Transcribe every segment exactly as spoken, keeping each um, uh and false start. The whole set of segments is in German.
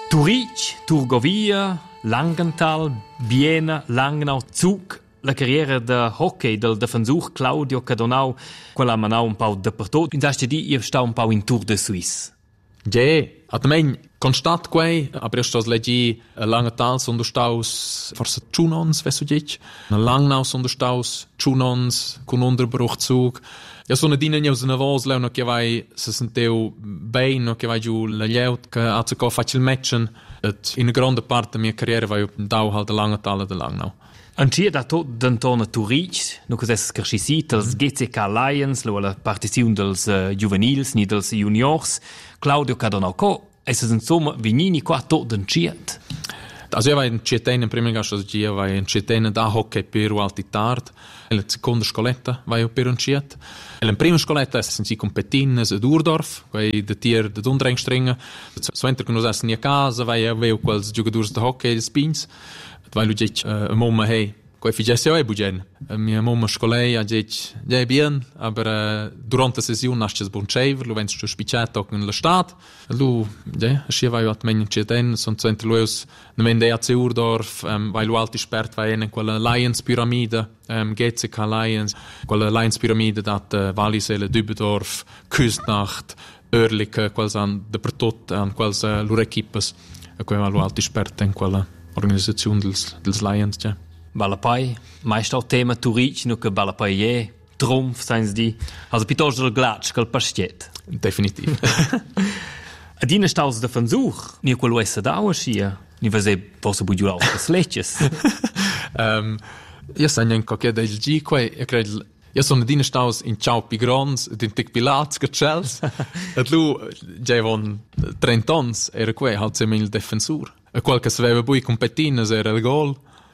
Turic, Turgovia, Langenthal, Biena, Langnau, Zug. La carriera de hockey del defensor Claudio Cadonau, quella ha manau un po' dappertutto. In questi giorni io sto un po' in Tour de Suisse. Ja, atmen constat quei, aber sto leggi Langenthal sono staus forse Chunons, weißt du dich? Langnau sono staus Chunons con Unterbruch Zug. Ja, sono dine neus na vos leu che vai se senteu bene, no che vai giù la leut che ha co facil matchen. Et in una grande parte mia carriera vai up dau halt de Langenthal de Langnau. Antia da tot d'Antona Turic, no che es crescisit als G C K Lions, lo la partizione dels uh, juvenils ni dels juniors, Claudio Cadonau co, es es insomma vinini qua tot d'Anciet. Also io vai in Cietena in prima gasta io vai in Cietena da hockey per alti tard, e la seconda scoletta vai io per un Ciet. E la prima scoletta es si competin es Urdorf, quei de tier de Dundringstringe. So enter che nos es ni a casa, vai io veo quels giocadores de hockey de Spins. Weil du dich äh, Mama hey, quei figesse oi bugen. Mia Mama scolei ha dit, ja bien, aber äh, durante la sessione nasces bon chever, lu vens tu spicciat auch in la stat. Lu, ja, schi vai at men Cieten, son centro lues, ne vende A C Urdorf, ähm, weil lu alti spert vai in quella Lions Pyramide, ähm, G C K Lions, quella Lions Pyramide dat äh, Wallisele Dübendorf, Küstnacht, Oerlikon, quels an de per tot an quels äh, lur equipes, quei lu alti spert in quella Organisation dels, dels Lions, ja. Balapai, meist auch Thema Turic, no che Balapai je, Trumpf, seien die. Also piuttosto del Glatsch, che il Pastet. Definitiv. Adina staus de Versuch, ni quello essa dauer schia, ni vese posso bugiu auch des Leches. um, io sagno in qualche del G, quei, io credo, io sono adina staus in Ciao Pigrons, ed in Tic Pilats, che c'els, et lu, già von trenta ons, era quei, halt se il defensur. E quel che saveva poi competines era il gol.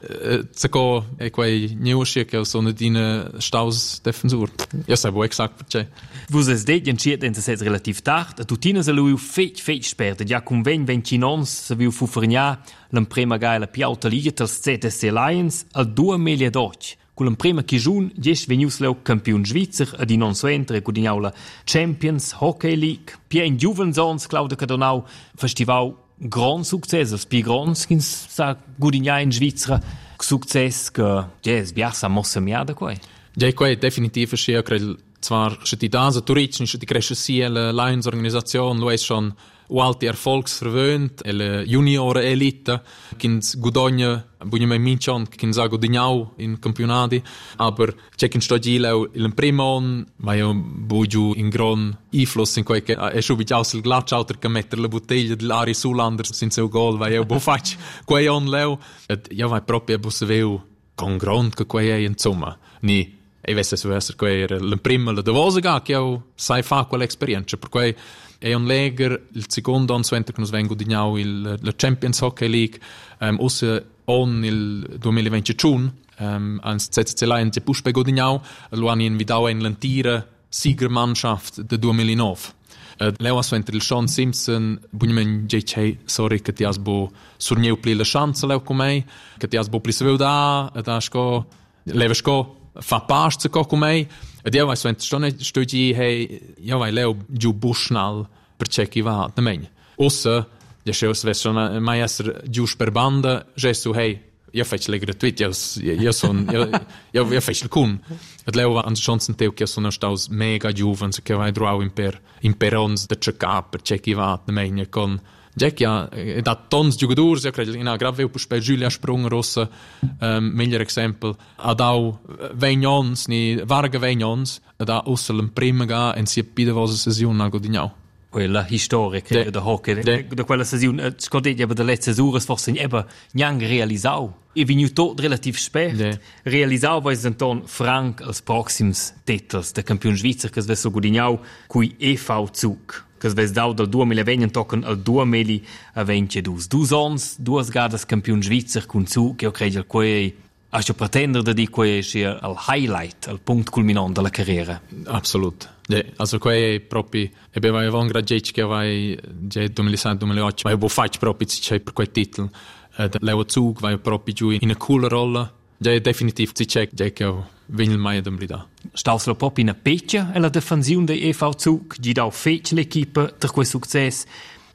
Zaco e quei neusche che sono dine staus defensur. Io sai vuoi exact perché. Vus es det entschied in es relativ tard, a tutina se lui fech fech spert, ja cum ven ventinons se viu fu fernia l'em prima gaila piauta liga dels Z S C Lions al due mila dodici. Con l'em prima chigiun ges venius leu campion svizzer ad in non suentre gudignou la Champions Hockey League. Pia in Juvensons Claudio Cadonau festival grand succes, els pi grands che sa gudigna in Svizzera, succes che ja es biasa mossa mia da quei. Ja, quei definitiv ist ja credo zwar schon die Dase Turic, nicht die cresce la Lions Organisation, lo es schon alti erfolgsverwöhnt, la Junior Elite, kins gudogna, bugne mai minchon, kins a gudignau in campionati, aber c'è kin stagile il primo on, ma io bugiu in gran Einfluss in quei che è subito aus il glatschauter che mettere la bottiglia dell'Ari Sulander senza un gol, vai io bo faccio quei on leu, et io vai proprio bo se veu con grond che quei è insomma, ni e vesse su essere quei era il primo la devose ga che io sai fa quell'esperienza, per quei è un leger il secondo on suente che nos vengo di gnau il la Champions Hockey League um, usse on il duemilaventuno um, ans Z S C Lions e puspego di gnau lo hanno invitato in l'antira Siegermannschaft de duemilanove. Uh, leu suente il Sean Simpson bunmen J J sorry che ti asbo surnieu pli la chance leu comei che ti asbo pli sveu da da sco levesco fa paste co comei. Ed io vai suente sto sto gi hey io vai leu giù bushnal per check va da men. Ossa ja scheus ves schon mai esser giù per banda gestu hey io faccio le gratuit io io son io io io faccio il kun. Ed leu an chancen teu che sono staus mega giuven se che vai draw in per in perons de check up per check va da men con Jack ja da tons giocadores, io credo in grave per spel Julia Sprunger rossa um, miglior esempio ad au vegnons ni varga vegnons da ussel prima ga en si pide vos session algo di gnau. Quella storica da hockey da quella session scordeglia aber der letzte sures forse eben niang realisau. E vegnu tot relativ spät. De. Realisau vai senton Frank als proxims titels der Campion Svizzer che svesso gudignau cui E V Zug. Che svesdau dal duemilaventi toccano al duemilaventidue. Dus ons, duas gadas Campion Svizzer con Zug, io credo che a sto pretendere di quei sia al highlight, al punto culminante della carriera. Absolut. Ja, also quei proprio e beva avon gradgech che vai già duemilasette duemilaotto, vai bo fac proprio ci per quei titel. Uh, Leo Zug vai proprio giù in una coole rolle. Ja, definitiv ci check, ja che vinil mai da brida. Staus lo proprio in a peccia e la defensione de E V Zug, gi da fetch l'equipe per quel succes.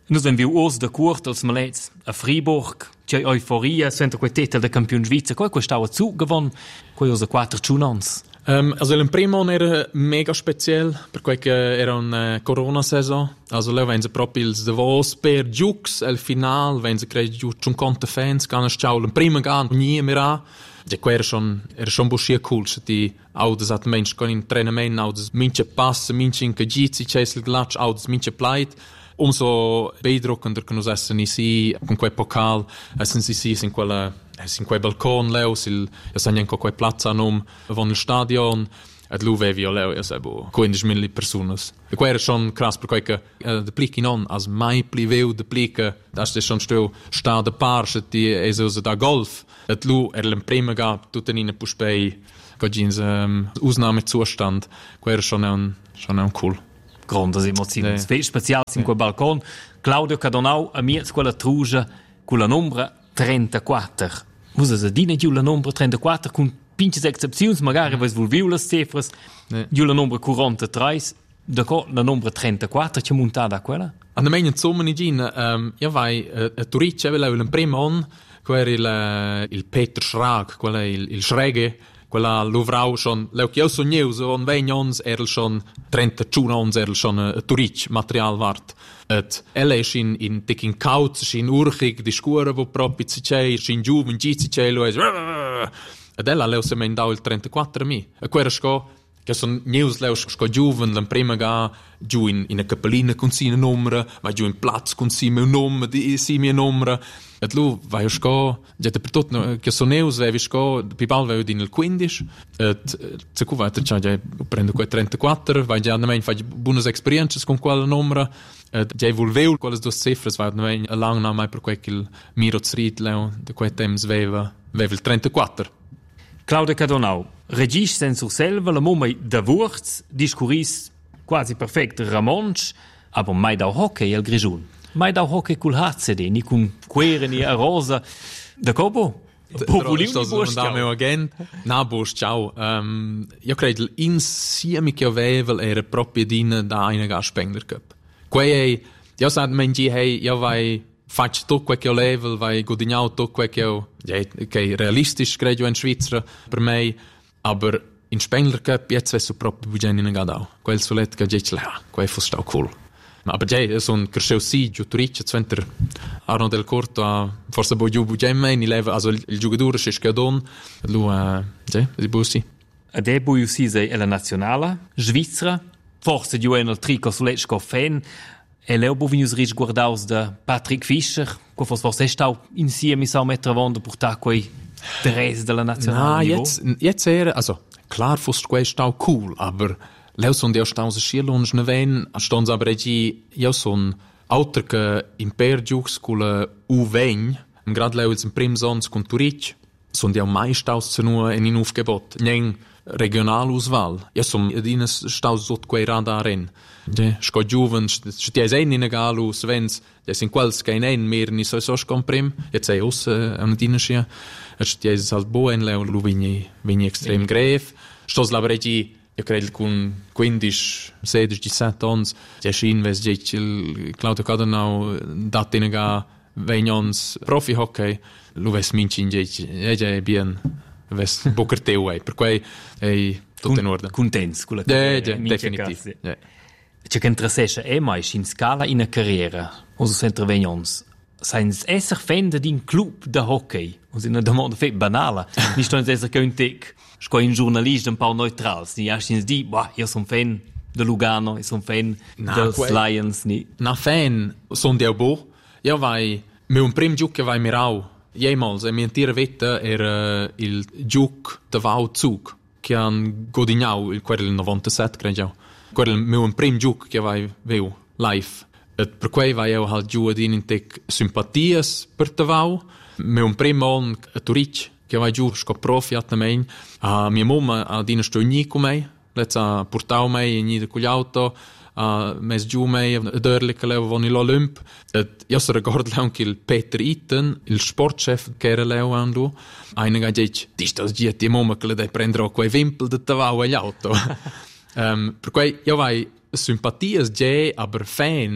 Noi abbiamo visto os da Kurt als Malets a Fribourg, c'è euforia, sento quel titel da campione Svizzera, quel che stava zu gewonnen, quel os a quattro Chunans. Um, also il primo anno era mega special, perché era una corona-saison. Also lei vengono proprio il Davos per Jux, al final vengono creati cinquanta fans, che hanno sciato il primo anno, nie mehr an. Ja, era schon, era schon buschia cool, se die Autos hat Mensch, kann in Trainement, Autos, minche passen, minche in Kajizi, Chesel Glatsch, Autos, minche pleit. Umso beeindruckender che noi essere sì, con quel Pokal, essere sì sì in quella, in quel balcone, leo, sil, ja sanno anche quel piazza num, von il stadion, et lu vevi o leo, ja sebo, quindicimila persone. E qua era schon krass, perché uh, de plichi non, as mai pliveu de plica, das ist schon stu, sta de par, die es usa da golf, et lu er l'em prima gab, tutte in puspei, gogins um, Ausnahmezustand, qua era schon un, schon un cool. Grandes emozioni. Sì. Speciali in quel balcone. Claudio Cadonau a me quella trugia con la numero trentaquattro. Usa se dine giù la numero trentaquattro con pinches excepzioni, magari mm. voi volviu le cifre. Giù la numero quarantatré, d'accordo, la numero trentaquattro c'è montata a quella. A me in somma ni gin, um, io vai a, a Turice, avevo il primo anno, quello era il, il Peter Schrag, quello è il, il Schräge. Quella luvrau schon, leu che io sogneu, so on vegn ons, erel schon trentacinque ons, erel schon a Turic material vart. Et elle ist in, in, dick in Kautz, in Urchig, die Scure, wo proprio si c'è, in Giuven, Gizi c'è, lo è, ed ella leu se men dau il trentaquattro mi. E quella sco, che son neus leu sco Giuven, l'an prima ga, giù in, in a cappellina con si numero, ma giù in Platz con si mio nome, di si mio numero. Et lu vai a sco, già per tutto che sono neus vai sco, pipal vai din il quindici, et se cu vai già già prendo quei trentaquattro, vai già nemmeno fai buone esperienze con quella numero, et già volveu quelle due cifre, vai nemmeno a lang na mai per quel che il miro zrit leo, de quei temps veva, veva il trentaquattro. Claudio Cadonau, regis senza selva la momma da Wurz, discuris quasi perfetto Ramonsch, aber mai da hockey al Grigiun. Mai da hockey col hazzede, ni con quere ni a rosa. Da copo? Populium ni bosch ciao. Mio agent. Na bosch ciao. Um, io credo insieme che avevo era proprio din da eine Spengler Cup. Quei io sa mengi hey, io vai faccio tutto quel che io level, vai guadagnau tutto quel che io, ja, che realistisch credo in Svizzera per me, aber in Spengler Cup jetzt weißt du proprio bugen in gadau. Quel solet che ich la, quei fosse auch cool. Aber già sono cresciuto sì, giutorice, center Arno del Corto, forse poi giù bugemma, ni leva, also il giocatore c'è scadon, lui, già, di bussi. Ed è poi sì è la nazionale, Svizzera, forse giù è nel trico sull'esco fan, e leo bovinus rich guardaus da Patrick Fischer, che forse forse è stato insieme a mettere a vondo portare quei tres della nazionale. Na, jetzt, jetzt era, also, klar, fosse questo cool, aber leu son die Stause Schierlunsch ne ven, stons aber egi io son auter che in Pergiux cula u vegn, im grad leu ils im Primsons con Turic, son die mai staus zu nur in Aufgebot, neng Regionalauswahl. Io son edines staus sot quei radaren. De sco giuven, sti es ein in egalu, svens, de sin quals kein ein mehr ni so so comprim, jetzt sei us an dinesia. Sti es halt bo en leu lu vigni vigni extrem gref. Stos labregi io credo con quindici, sedici, diciassette anni, c'è scin ves dice il Claudio Cadonau dat in ga vegnons profi hockey, lu ves minci in dice, e già bien ves poker teu ai, per cui è tutto in ordine. Contents con la carriera. Eh, definitiv. Yeah. C'è che interessesce è mai in scala in una carriera, uso sempre vegnons. Seins esser fan din club da hockey, us in una domanda fe banala, ni sto in esser köntig. Sco un giornalista un po' neutral, ni ascins di, bah, io sono fan de Lugano, io sono fan na, dels quel, Lions, ni. Na fan, son di bo. Io vai, mi un prim giuc che vai mirau. Jemals, e mi intira vetta era il giuc de Vau Zug, che han godignau, il quel novantasette, credo. Quel mio un prim giuc che vai veu live. Et per quei vai io halt giù ad in tec simpatias per te Vau. Mi un prim on a Turic, che vai giù sco profi a me. A mia mamma a dina sto ni con me, let's a portau me in de con l'auto, a mes giù me a dörle che levo von il Olymp. Et io so ricordo anche il Peter Itten, il sportchef che era leo andu. Eine ga dice, ti sto già di mamma che le dai prendere quei vimpel de tavau all'auto. um, per cui io vai simpatias già, aber fan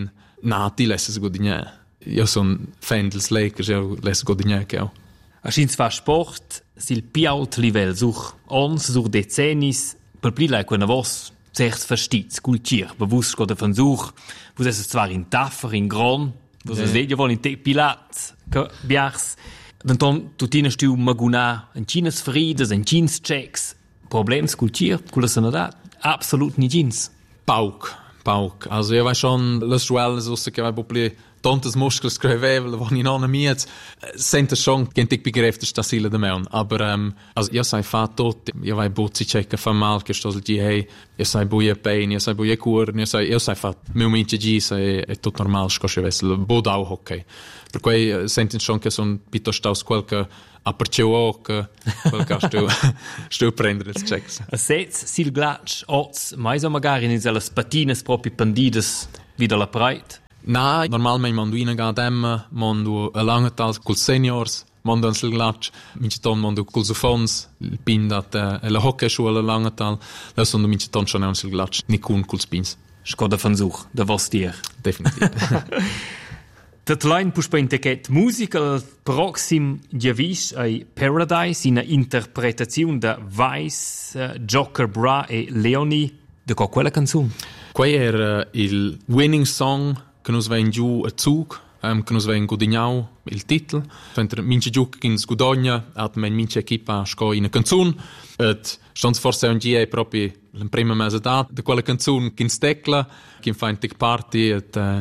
Na, ti lesses Godinè. Io son fan dels Lakers, io lesses Godinè che ho. A schins fa sport, sil più alto livello, sur ons, sur decennis, per pli like una vos, zerts verstits, cultier, bewusst go davon such, wo es zwar in Taffer, in Gron, wo es vedio vol in te pilat, que biars, denton tu tienes tu maguna en chines frides, en chins checks, problems cultier, culla sanità, absolut ni jeans. Pauk, pauk. Also io vai schon las duelles, ussa che vai popli tontes muscles crevevel, wo ich noch miet, sente schon gentig begreift sta sila de meun, aber ähm, also io sai fa tot, io vai buzzi checka fa mal che sto di hey, io sai buie pain, io sai buie cur, io sai io sai fa meu minche gi sai è tutto normal scosce vessel bodau hockey. Per cui senten schon che son piuttosto aus qualche aperceo che qualche sto sto prendere il checks. A sets sil glatsch ots, mais o magari in zelle patines proprio pendides wieder la breit. Na, normalmente man du ina ga dem, man du a lange tal col seniors, man du sil glatsch, minche ton man du col sofons, il pin dat e la hockey schule lange tal, da son du minche ton schon an sil glatsch, ni kun col spins. Skoda van such, da was dir. Definitiv. Dat line puspa in teket musical proxim giavis ai Paradise in interpretazione da Vice, uh, Joker Bra e Leonie de co quella canzone. Quei era il winning song che nos va in giù a Zug, um, che nos va in Gudignau, il titolo. Mentre mince giù in Sgudogna, at men mince equipa sco in a canzone, et stons forse un gia proprio la prima mese da de quella canzone che in stecla, che in fa in tic party, et uh,